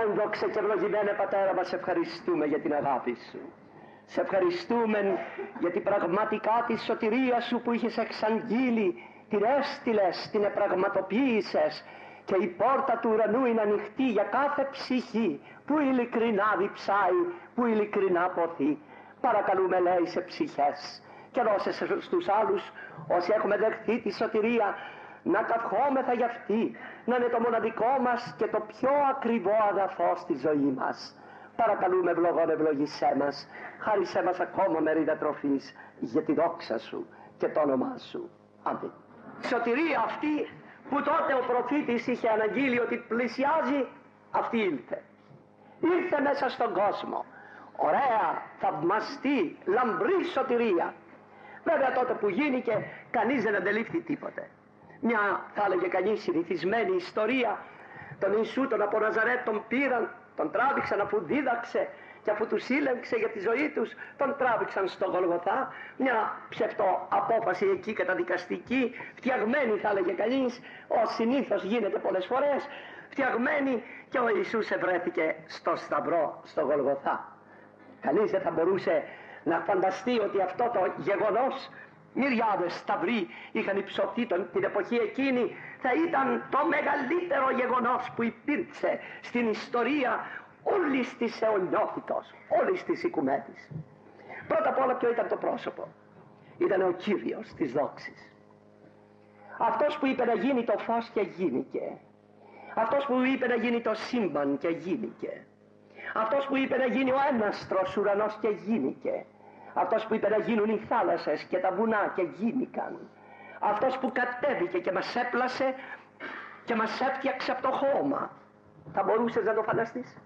Ένδοξε και ευλογημένε Πατέρα μας, ευχαριστούμε για την αγάπη Σου. Σε ευχαριστούμε γιατί πραγματικά τη σωτηρία Σου που είχες εξαγγείλει την έστειλες, την επραγματοποίησες και η πόρτα του ουρανού είναι ανοιχτή για κάθε ψυχή που ειλικρινά διψάει, που ειλικρινά ποθεί. Παρακαλούμε, λέει, σε ψυχές και δώσε στους άλλους όσοι έχουμε δεχθεί τη σωτηρία να καυχόμεθα για αυτή, να είναι το μοναδικό μας και το πιο ακριβό αγαθό στη ζωή μας. Παρακαλούμε, ευλογών, ευλογήσέ μας, χάρισέ μας ακόμα μερίδα τροφής για τη δόξα Σου και το όνομά Σου. Αμήν. Η σωτηρία αυτή που τότε ο προφήτης είχε αναγγείλει ότι πλησιάζει, αυτή ήλθε. Ήρθε μέσα στον κόσμο. Ωραία, θαυμαστή, λαμπρή σωτηρία. Βέβαια τότε που γίνηκε κανείς δεν αντελήφθη τίποτε. Μια, θα έλεγε κανείς, συνηθισμένη ιστορία. Τον Ιησού τον από Ναζαρέτ τον πήραν, τον τράβηξαν αφού δίδαξε και αφού τους σύλλεξε για τη ζωή τους, τον τράβηξαν στο Γολγοθά. Μια ψευτό απόφαση εκεί καταδικαστική, φτιαγμένη θα έλεγε κανείς, ως συνήθως γίνεται πολλές φορές, φτιαγμένη, και ο Ιησούς ευρέθηκε στο σταυρό στο Γολγοθά. Κανείς δεν θα μπορούσε να φανταστεί ότι αυτό το γεγονός, μυριάδες σταυροί είχαν υψωθεί την εποχή εκείνη, θα ήταν το μεγαλύτερο γεγονός που υπήρξε στην ιστορία όλης της αιωνιότητος, όλης της οικουμένης. Πρώτα απ' όλα ποιο ήταν το πρόσωπο? Ήταν ο Κύριος της δόξης. Αυτός που είπε να γίνει το φως και γίνηκε. Αυτός που είπε να γίνει το σύμπαν και γίνηκε. Αυτός που είπε να γίνει ο έναστρος ουρανός και γίνηκε. Αυτός που είπε να γίνουν οι θάλασσες και τα βουνά και γίνηκαν. Αυτός που κατέβηκε και μας έπλασε και μας έφτιαξε από το χώμα. Θα μπορούσες να το φανταστείς?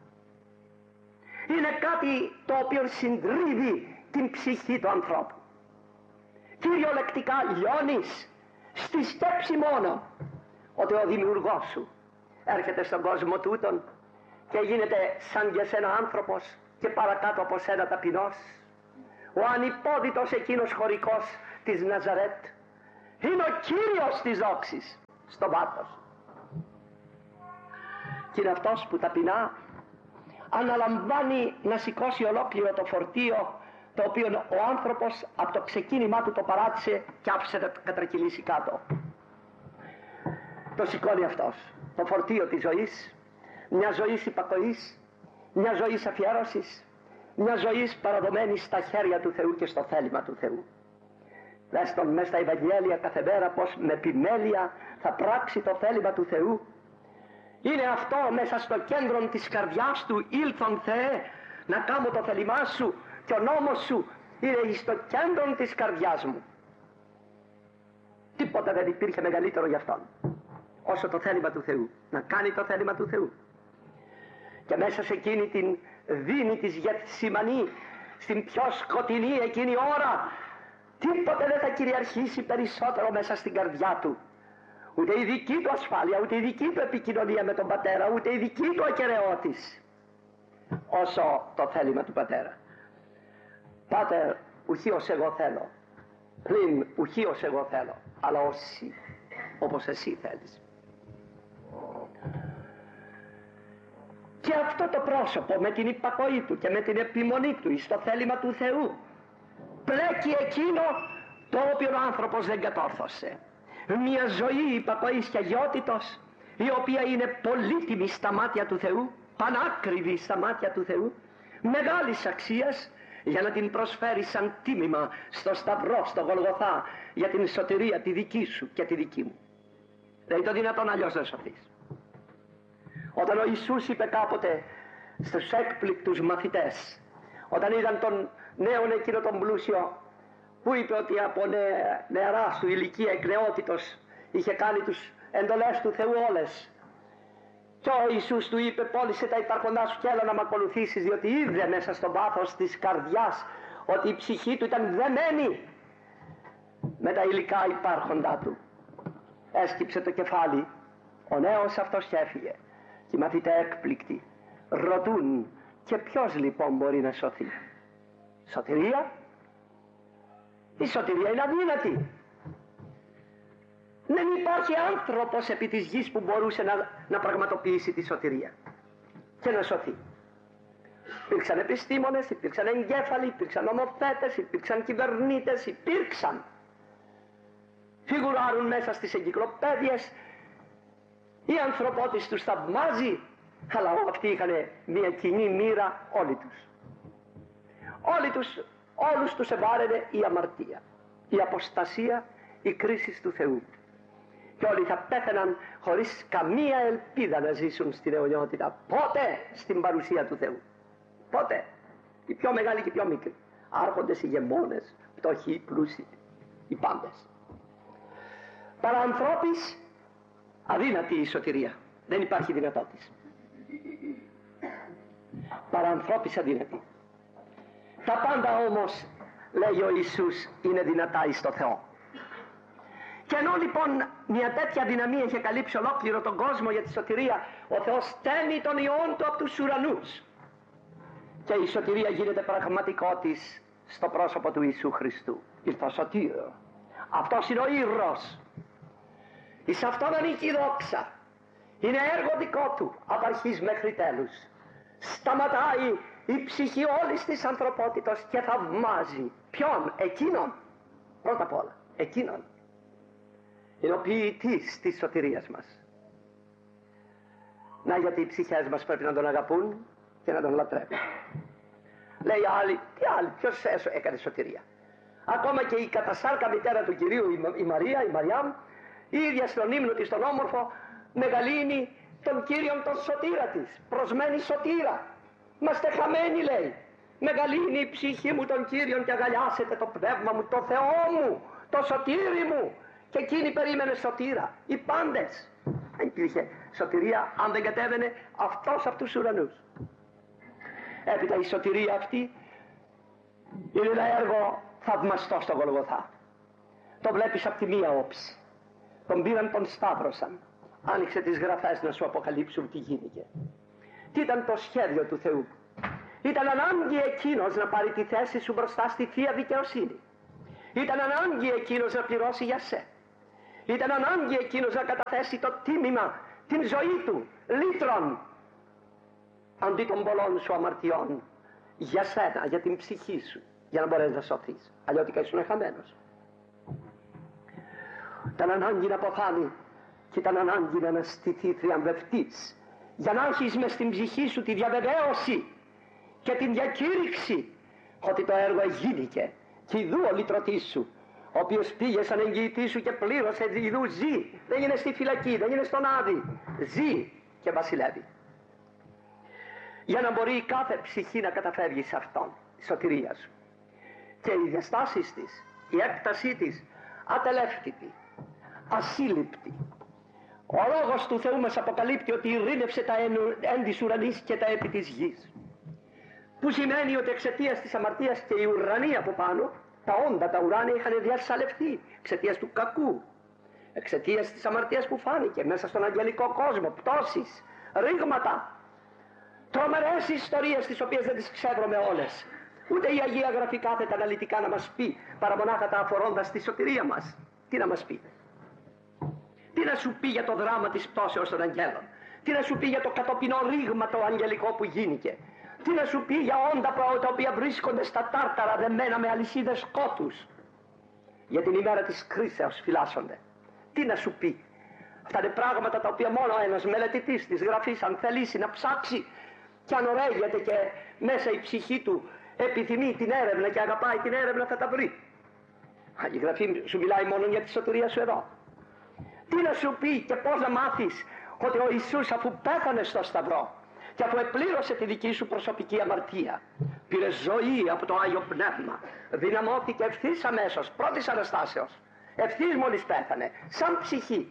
Είναι κάτι το οποίο συντρίβει την ψυχή του ανθρώπου. Κυριολεκτικά λιώνεις στη σκέψη μόνο ότι ο δημιουργός σου έρχεται στον κόσμο τούτον και γίνεται σαν για σένα άνθρωπος και παρακάτω από σένα ταπεινός. Ο ανυπόδητος εκείνος χωρικός της Ναζαρέτ είναι ο Κύριος της δόξης στον πάθος. Και είναι αυτός που ταπεινά αναλαμβάνει να σηκώσει ολόκληρο το φορτίο το οποίο ο άνθρωπος από το ξεκίνημά του το παράτησε και άφησε να κατρακυλήσει κάτω. Το σηκώνει αυτός το φορτίο της ζωής, μια ζωής υπακοής, μια ζωής αφιέρωσης, μια ζωής παραδομένη στα χέρια του Θεού και στο θέλημα του Θεού. Δες τον μέσα στα Ευαγγέλια κάθε μέρα πως με επιμέλεια θα πράξει το θέλημα του Θεού. Είναι αυτό μέσα στο κέντρο της καρδιάς του, ήλθον Θεέ να κάνω το θέλημά Σου, και ο νόμος Σου είναι στο κέντρο της καρδιάς μου. Τίποτα δεν υπήρχε μεγαλύτερο για Αυτόν όσο το θέλημα του Θεού, να κάνει το θέλημα του Θεού. Και μέσα σε εκείνη την δίνη της Γεθσιμανή, στην πιο σκοτεινή εκείνη ώρα, τίποτε δεν θα κυριαρχήσει περισσότερο μέσα στην καρδιά του. Ούτε η δική του ασφάλεια, ούτε η δική του επικοινωνία με τον Πατέρα, ούτε η δική του ακεραιότης, όσο το θέλημα του Πατέρα. Πάτερ, ουχή ως εγώ θέλω, πλην ουχή ως εγώ θέλω, αλλά όσοι, όπως εσύ θέλεις. Και αυτό το πρόσωπο με την υπακοή του και με την επιμονή του στο θέλημα του Θεού πλέκει εκείνο το οποίο ο άνθρωπος δεν κατόρθωσε. Μια ζωή υπακοής και αγιότητος, η οποία είναι πολύτιμη στα μάτια του Θεού, πανάκριβη στα μάτια του Θεού, μεγάλης αξίας, για να την προσφέρει σαν τίμημα στο σταυρό, στο Γολγοθά, για την σωτηρία τη δική σου και τη δική μου. Δεν είναι το δυνατόν αλλιώς να σωθείς. Όταν ο Ιησούς είπε κάποτε στους έκπληκτους μαθητές, όταν είδαν τον νέον εκείνο τον πλούσιο, που είπε ότι από νεαρά σου ηλικία εκνεότητος είχε κάνει τους εντολές του Θεού όλες, και ο Ιησούς του είπε, πώλησε τα υπάρχοντά σου και έλα να με ακολουθήσεις, διότι είδε μέσα στον πάθος της καρδιάς ότι η ψυχή του ήταν δεμένη με τα υλικά υπάρχοντά του. Έσκυψε το κεφάλι, ο νέος αυτός και έφυγε. Και οι μαθητές έκπληκτοι ρωτούν, και ποιος λοιπόν μπορεί να σωθεί? Σωτηρία? Η σωτηρία είναι αδύνατη. Δεν υπάρχει άνθρωπος επί της γης που μπορούσε να πραγματοποιήσει τη σωτηρία. και να σωθεί. Υπήρξαν επιστήμονες, υπήρξαν εγκέφαλοι, υπήρξαν νομοθέτες, υπήρξαν κυβερνήτες, υπήρξαν. Φιγουράρουν μέσα στις εγκυκλοπαίδειες, η ανθρωπότης τους θαυμάζει, αλλά αυτοί είχαν μια κοινή μοίρα όλοι τους. Όλους τους ευάραινε η αμαρτία, η αποστασία, η κρίση του Θεού. Και όλοι θα πέθαιναν χωρίς καμία ελπίδα να ζήσουν στην αιωνιότητα. Πότε στην παρουσία του Θεού. Πότε. Οι πιο μεγάλοι και οι πιο μικροί. Άρχοντες, ηγεμόνες, πτωχοί, πλούσιοι, οι πάντες. Παρανθρώπης, αδύνατη η σωτηρία. Δεν υπάρχει δυνατότητα. Παρανθρώπης αδύνατη. Τα πάντα όμως, λέει ο Ιησούς, είναι δυνατά εις το Θεό. Και ενώ λοιπόν μια τέτοια δυναμία είχε καλύψει ολόκληρο τον κόσμο για τη σωτηρία, ο Θεός στέλνει τον Υιόν Του από τους ουρανούς. Και η σωτηρία γίνεται πραγματικότης στο πρόσωπο του Ιησού Χριστού. Ήρθα σωτήρο. Αυτός είναι ο Ήρος. Εις αυτόν ανήκει η δόξα. Είναι έργο δικό Του, από αρχής μέχρι τέλους. Σταματάει η ψυχή όλης της ανθρωπότητος και θαυμάζει. Ποιον? Εκείνον. Πρώτα απ' όλα. Εκείνον. Είναι ο ποιητής της σωτηρίας μας. Να, γιατί οι ψυχές μας πρέπει να τον αγαπούν και να τον λατρεύουν. Λέει άλλοι, τι άλλοι, ποιος έκανε σωτηρία. Ακόμα και η κατασάρκα μητέρα του Κυρίου, η Μαρία, η Μαριάμ, η ίδια στον ύμνο της, τον όμορφο, μεγαλύνει τον Κύριον τον σωτήρα της. Προσμένη σωτήρα. Είμαστε χαμένοι, λέει. Μεγαλύνει η ψυχή μου τον Κύριον και αγκαλιάσετε το πνεύμα μου, το Θεό μου, το σωτήρι μου. Και εκείνη περίμενε σωτήρα. Οι πάντες. Δεν υπήρχε σωτηρία αν δεν κατέβαινε αυτός από τους ουρανούς. Έπειτα η σωτηρία αυτή είναι ένα έργο θαυμαστό στο Γολγοθά. Το βλέπεις από τη μία όψη. Τον πήραν, τον σταύρωσαν. Άνοιξε τις γραφές να σου αποκαλύψουν τι γίνηκε. Τι ήταν το σχέδιο του Θεού. Ήταν ανάγκη εκείνος να πάρει τη θέση σου μπροστά στη Θεία Δικαιοσύνη. Ήταν ανάγκη εκείνος να πληρώσει για σε. Ήταν ανάγκη εκείνος να καταθέσει το τίμημα, την ζωή του, λύτρων, αντί των πολλών σου αμαρτιών, για σένα, για την ψυχή σου, για να μπορέσεις να σωθείς. Αλλιώτικα ήσουν χαμένος. Ήταν ανάγκη να αποθάνει και ήταν ανάγκη να αναστηθεί θριαμβευτής, για να έχεις μες στην ψυχή σου τη διαβεβαίωση και την διακήρυξη ότι το έργο εγίνηκε και ιδού ο λυτρωτής σου, ο οποίος πήγε σαν εγγυητής σου και πλήρωσε, ιδού ζει, δεν είναι στη φυλακή, δεν είναι στον Άδη, ζει και βασιλεύει. Για να μπορεί κάθε ψυχή να καταφεύγει σε αυτόν, η σωτηρία σου. Και οι διαστάσεις της, η έκτασή της, ατελεύτητη, ασύλληπτη. Ο λόγος του Θεού μας αποκαλύπτει ότι ειρήνευσε τα εν της ουρανής και τα επί της γης. Που σημαίνει ότι εξαιτίας της αμαρτίας και η ουρανία από πάνω, τα όντα, τα ουράνια είχαν διασαλευθεί εξαιτίας του κακού. Εξαιτίας της αμαρτίας που φάνηκε μέσα στον αγγελικό κόσμο, πτώσεις, ρήγματα, τρομερές ιστορίες τις οποίες δεν τις ξέρουμε όλες. Ούτε η Αγία Γραφή κάθεται αναλυτικά να μας πει, παρά μονάχα τα αφορώντας τη σωτηρία μας. Τι να μας πει. Τι να σου πει για το δράμα της πτώσεως των αγγέλων. Τι να σου πει για το κατοπινό ρήγμα το αγγελικό που γίνηκε. Τι να σου πει για όντα τα οποία βρίσκονται στα τάρταρα δεμένα με αλυσίδες σκότους. Για την ημέρα της κρίσεως φυλάσσονται. Τι να σου πει. Αυτά είναι πράγματα τα οποία μόνο ένας μελετητής της Γραφής, αν θελήσει να ψάξει και αν ωραίγεται και μέσα η ψυχή του επιθυμεί την έρευνα και αγαπάει την έρευνα, θα τα βρει. Η Γραφή σου μιλάει μόνο για τη σωτηρία σου εδώ. Τι να σου πει και πώς να μάθεις ότι ο Ιησούς, αφού πέθανε στο Σταυρό και αφού επλήρωσε τη δική σου προσωπική αμαρτία, πήρε ζωή από το Άγιο Πνεύμα, δυναμώθηκε ευθύς αμέσως, πρώτης Αναστάσεως, ευθύς μόλις πέθανε, σαν ψυχή,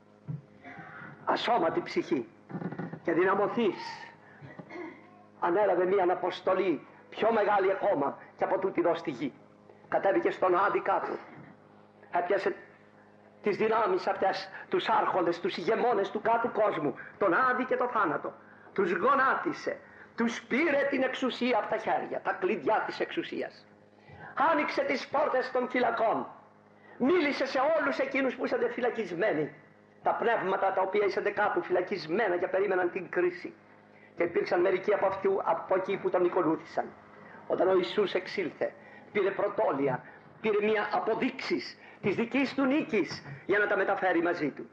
ασώματη ψυχή, και δυναμωθείς ανέλαβε μία αποστολή πιο μεγάλη ακόμα και από τούτη εδώ στη γη. Κατέβηκε στον Άδη κάτω, έπιασε τις δυνάμεις αυτές, τους άρχοντες, τους ηγεμόνες του κάτω κόσμου, τον Άδη και το θάνατο, τους γονάτισε, τους πήρε την εξουσία από τα χέρια, τα κλειδιά της εξουσίας. Άνοιξε τις πόρτες των φυλακών, μίλησε σε όλους εκείνους που ήσαν φυλακισμένοι, τα πνεύματα τα οποία ήσαν κάτω φυλακισμένα και περίμεναν την κρίση. Και υπήρξαν μερικοί από εκεί που τον ακολούθησαν. Όταν ο Ιησούς εξήλθε, πήρε πρωτόλια, πήρε μια αποδείξεις της δικής του νίκης για να τα μεταφέρει μαζί του.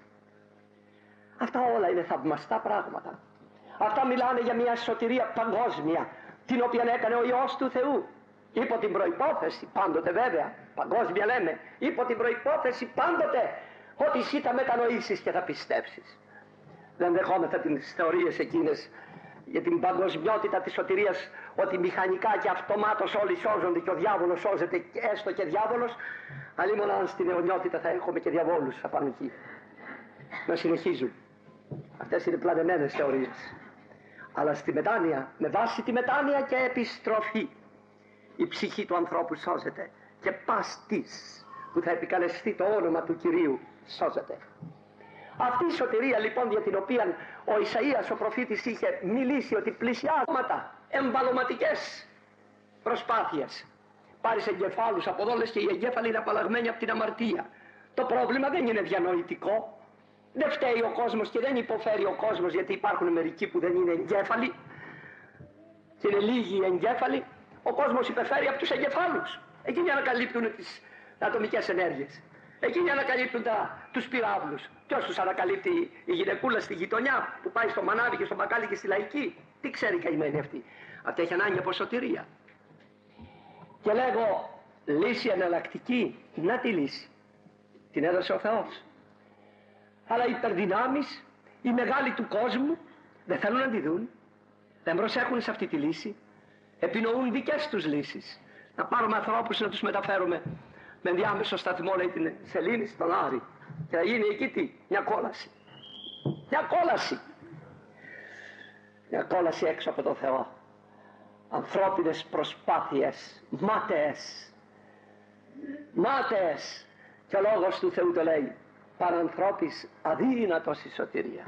Αυτά όλα είναι θαυμαστά πράγματα. Αυτά μιλάνε για μια σωτηρία παγκόσμια, την οποία έκανε ο Υιός του Θεού. Υπό την προϋπόθεση, πάντοτε βέβαια, παγκόσμια λέμε, υπό την προϋπόθεση πάντοτε ότι εσύ θα μετανοήσεις και θα πιστέψεις. Δεν δεχόμεθα τις θεωρίες εκείνες για την παγκοσμιότητα της σωτηρίας, ότι μηχανικά και αυτομάτως όλοι σώζονται και ο διάβολος σώζεται, έστω και διάβολος, αλλήμον αν στην αιωνιότητα θα έχουμε και διαβόλους απάνω εκεί να συνεχίζουν. Αυτές είναι πλανεμένες θεωρίες. Αλλά στη μετάνοια, με βάση τη μετάνοια και επιστροφή, η ψυχή του ανθρώπου σώζεται και πας της που θα επικαλεστεί το όνομα του Κυρίου σώζεται. Αυτή η σωτηρία λοιπόν για την οποία ο Ισαΐας ο προφήτης είχε μιλήσει, ότι πλησιάζματα, εμβαλωματικές προσπάθειες. Πάρεις εγκεφάλους από εδώ, λες και οι εγκέφαλοι είναι απαλλαγμένοι από την αμαρτία. Το πρόβλημα δεν είναι διανοητικό. Δεν φταίει ο κόσμος και δεν υποφέρει ο κόσμος γιατί υπάρχουν μερικοί που δεν είναι εγκέφαλοι και είναι λίγοι οι εγκέφαλοι. Ο κόσμος υπεφέρει από τους εγκεφάλους. Εκείνοι ανακαλύπτουν τις ατομικές ενέργειες. Εκείνοι ανακαλύπτουν τους πυράβλους. Ποιος τους ανακαλύπτει? Η γυναικούλα στη γειτονιά που πάει στο μανάβι και στο μπακάλι και στη λαϊκή? Τι ξέρει η καημένη αυτή? Αυτή έχει ανάγκη από σωτηρία. Και λέγω λύση εναλλακτική. Να τη λύση την έδωσε ο Θεός. Αλλά οι υπερδυνάμεις, οι μεγάλοι του κόσμου δεν θέλουν να τη δουν. Δεν προσέχουν σε αυτή τη λύση. Επινοούν δικές τους λύσεις. Να πάρουμε ανθρώπους να τους μεταφέρουμε με ενδιάμεσο σταθμό, λέει, την Σελήνη στον Άρη, και να γίνει εκεί τι? Μια κόλαση. Μια κόλαση. Μια κόλαση έξω από τον Θεό. Ανθρώπινες προσπάθειες, μάταιες. Μάταιες. Και ο λόγος του Θεού το λέει. Παρανθρώπης αδύνατος η σωτηρία.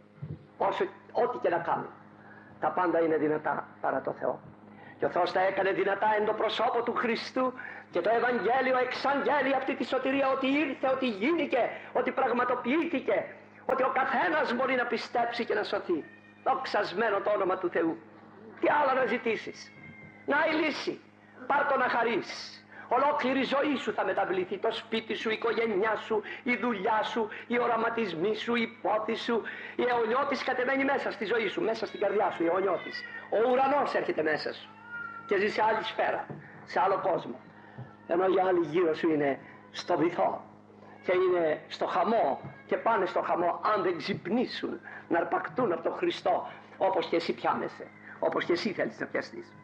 Ό,τι και να κάνουν, τα πάντα είναι δυνατά παρά το Θεό. Και ο Θεός τα έκανε δυνατά εν το προσώπο του Χριστού, και το Ευαγγέλιο εξαγγέλει αυτή τη σωτηρία, ότι ήρθε, ότι γίνηκε, ότι πραγματοποιήθηκε, ότι ο καθένας μπορεί να πιστέψει και να σωθεί. Δοξασμένο το όνομα του Θεού. Τι άλλο να ζητήσεις? Να η λύση. Πάρ' το να χαρείς. Ολόκληρη ζωή σου θα μεταβληθεί, το σπίτι σου, η οικογένειά σου, η δουλειά σου, οι οραματισμοί σου, η πόθη σου. Η αιωνιώτης κατεβαίνει μέσα στη ζωή σου, μέσα στην καρδιά σου, η αιωνιώτης. Ο ουρανός έρχεται μέσα σου και ζει σε άλλη σφαίρα, σε άλλο κόσμο. Ενώ οι άλλοι γύρω σου είναι στο βυθό και είναι στο χαμό και πάνε στο χαμό αν δεν ξυπνήσουν να αρπακτούν από τον Χριστό, όπως και εσύ πιάνεσαι, όπως και εσύ θέλεις να πιαστείς.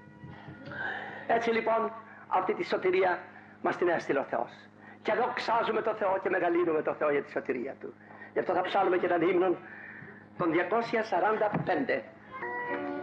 Έτσι λοιπόν αυτή τη σωτηρία μας την έστειλε ο Θεός. Και δοξάζουμε το Θεό και μεγαλύνουμε το Θεό για τη σωτηρία Του. Γι' αυτό θα ψάλουμε και έναν ύμνο των 245.